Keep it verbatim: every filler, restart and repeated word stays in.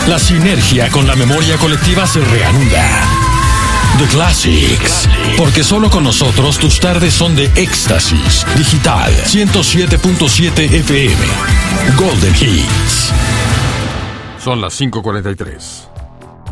La sinergia con la memoria colectiva se reanuda. The Classics. Porque solo con nosotros tus tardes son de éxtasis. Digital ciento siete punto siete F M. Golden Hits. Son las cinco cuarenta y tres.